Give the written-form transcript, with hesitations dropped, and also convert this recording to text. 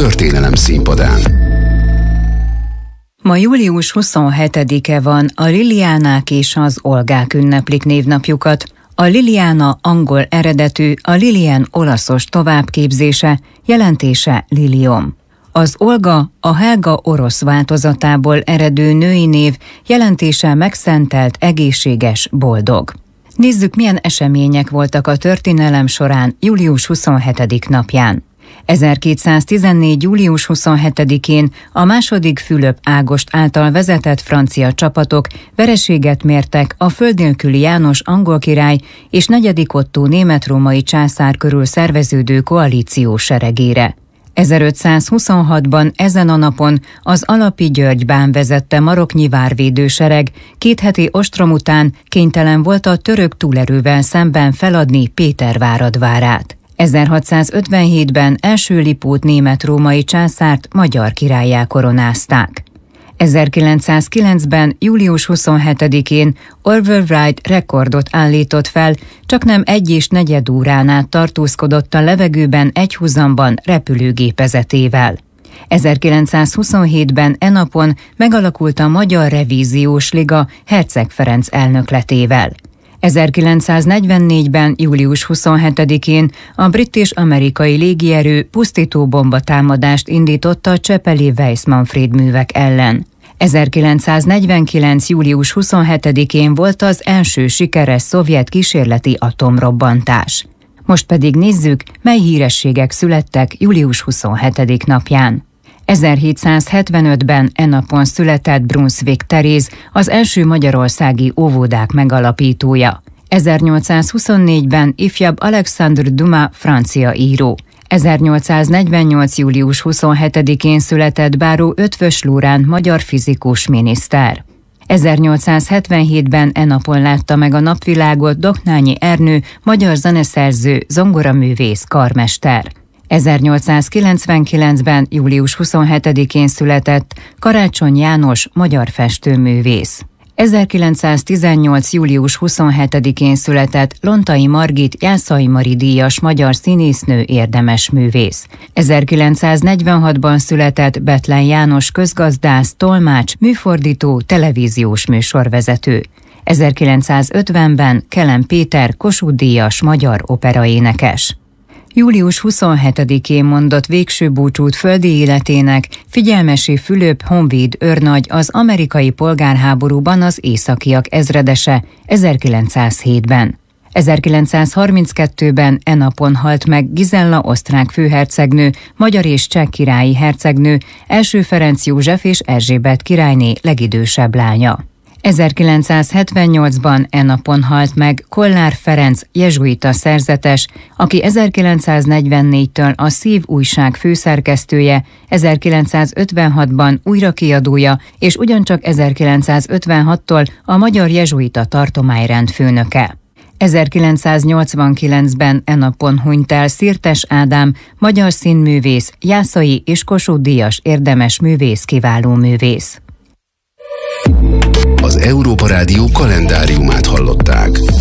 történelem színpadán. Ma július 27-e van, a Liliánák és az Olgák ünneplik névnapjukat. A Liliana angol eredetű, a Lilian olaszos továbbképzése, jelentése liliom. Az Olga a Helga orosz változatából eredő női név, jelentése megszentelt, egészséges, boldog. Nézzük, milyen események voltak a történelem során július 27. napján. 1214. július 27-én a II. Fülöp Ágost által vezetett francia csapatok vereséget mértek a földnélküli János angol király és IV. Ottó német-római császár körül szerveződő koalíció seregére. 1526-ban ezen a napon az Alapi György bán vezette maroknyi várvédősereg 2 heti ostrom után kénytelen volt a török túlerővel szemben feladni Pétervárad várát. 1657-ben első Lipót német-római császárt magyar királlyá koronázták. 1909-ben július 27-én Orville Wright rekordot állított fel, csaknem 1,4 órán át tartózkodott a levegőben egyhuzamban repülőgépezetével. 1927-ben e napon megalakult a Magyar Revíziós Liga Herceg Ferenc elnökletével. 1944-ben július 27-én a brit és amerikai légierő pusztító bombatámadást indította a csepeli Weiss-Manfréd művek ellen. 1949. július 27-én volt az első sikeres szovjet kísérleti atomrobbantás. Most pedig nézzük, mely hírességek születtek július 27. napján. 1775-ben e napon született Brunswick Teréz, az első magyarországi óvodák megalapítója. 1824-ben ifjabb Alexandre Dumas francia író. 1848. július 27-én született Báró Eötvös Loránd magyar fizikus miniszter. 1877-ben e napon látta meg a napvilágot Doknányi Ernő, magyar zeneszerző, zongoraművész, karmester. 1899-ben július 27-én született Karácsony János, magyar festőművész. 1918. július 27-én született Lontai Margit, Jászai Mari díjas magyar színésznő, érdemes művész. 1946-ban született Bethlen János közgazdász, tolmács, műfordító, televíziós műsorvezető. 1950-ben Kelen Péter, Kossuth díjas magyar operaénekes. Július 27-én mondott végső búcsút földi életének Figyelmesi Fülöp honvéd őrnagy, az amerikai polgárháborúban az északiak ezredese 1907-ben. 1932-ben e napon halt meg Gizella osztrák főhercegnő, magyar és cseh királyi hercegnő, első Ferenc József és Erzsébet királyné legidősebb lánya. 1978-ban e napon halt meg Kollár Ferenc, jezsuita szerzetes, aki 1944-től a Szív újság főszerkesztője, 1956-ban újrakiadója, és ugyancsak 1956-tól a Magyar Jezsuita Tartományrend főnöke. 1989-ben e napon hunyt el Szirtes Ádám, magyar színművész, jászai és Kossuth díjas érdemes művész, kiváló művész. Az Európa Rádió kalendáriumát hallották.